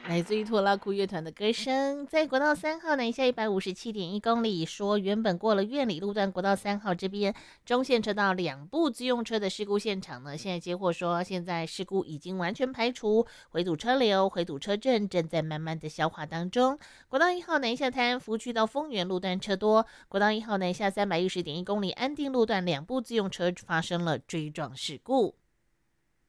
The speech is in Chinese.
来自于拖拉库乐团的歌声，在国道3号南下157.1公里，说原本过了苑里路段国道3号这边中线车道2部自用车的事故现场呢，现在接获说现在事故已经完全排除，回堵车流、回堵车阵正在慢慢的消化当中。国道1号南下滩福区到丰原路段车多，国道1号南下310.1公里安定路段2部自用车发生了追撞事故。